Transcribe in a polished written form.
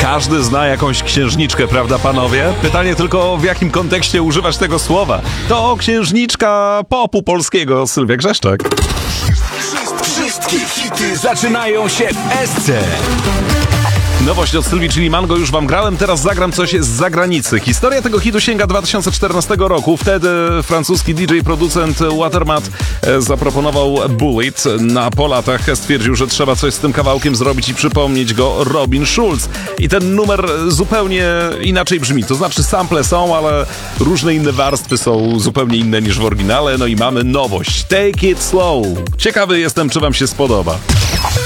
Każdy zna jakąś księżniczkę, prawda panowie? Pytanie tylko, w jakim kontekście używać tego słowa. To księżniczka popu polskiego, Sylwia Grzeszczak. Wszystkie hity zaczynają się w SC. Nowość od Sylwii, czyli Mango, już wam grałem, teraz zagram coś z zagranicy. Historia tego hitu sięga 2014 roku. Wtedy francuski DJ, producent Watermat zaproponował Bullet. Po latach stwierdził, że trzeba coś z tym kawałkiem zrobić i przypomnieć go Robin Schulz. I ten numer zupełnie inaczej brzmi. To znaczy sample są, ale różne inne warstwy są zupełnie inne niż w oryginale. No i mamy nowość. Take it slow. Ciekawy jestem, czy wam się spodoba.